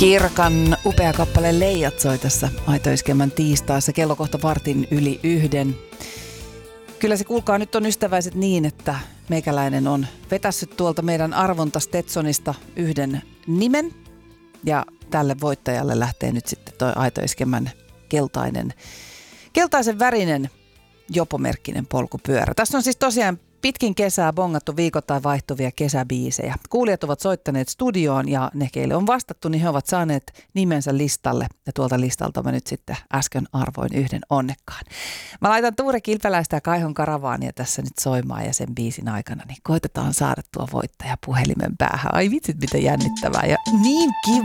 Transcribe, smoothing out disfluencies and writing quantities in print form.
Kirkan upea kappale Leijat soi tässä Aito-Iskelmän tiistaissa kello kohta 1:15. Kyllä se kuulkaa nyt on ystäväiset niin, että meikäläinen on vetässyt tuolta meidän arvonta Stetsonista yhden nimen. Ja tälle voittajalle lähtee nyt sitten toi Aito-Iskelmän keltaisen värinen jopomerkkinen polkupyörä. Tässä on siis tosiaan pitkin kesää bongattu viikoittain vaihtuvia kesäbiisejä. Kuulijat ovat soittaneet studioon ja ne, keille on vastattu, niin he ovat saaneet nimensä listalle. Ja tuolta listalta mä nyt sitten äsken arvoin yhden onnekkaan. Mä laitan Tuure Kilpeläistä ja Kaihon Karavaania tässä nyt soimaan ja sen biisin aikana, niin koitetaan saada tuo voittaja puhelimen päähän. Ai vitsit, mitä jännittävää ja niin kiva.